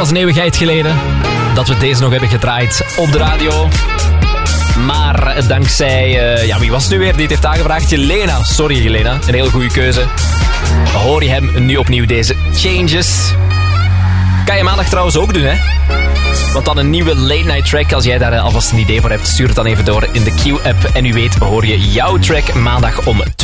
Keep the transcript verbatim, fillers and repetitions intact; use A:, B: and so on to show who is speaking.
A: was een eeuwigheid geleden dat we deze nog hebben gedraaid op de radio. Maar dankzij... Uh, ja, wie was het nu weer die het heeft aangevraagd? Jelena. Sorry, Jelena. Een heel goede keuze. Hoor je hem nu opnieuw, deze Changes. Kan je maandag trouwens ook doen, hè? Want dan een nieuwe late night track. Als jij daar alvast een idee voor hebt, stuur het dan even door in de Q-app. En u weet, hoor je jouw track maandag om